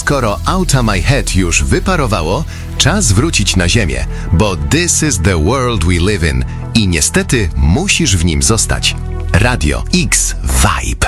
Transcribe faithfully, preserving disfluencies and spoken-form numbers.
skoro Outta My Head już wyparowało, czas wrócić na ziemię, bo this is the world we live in i niestety musisz w nim zostać. Radio X Vibe.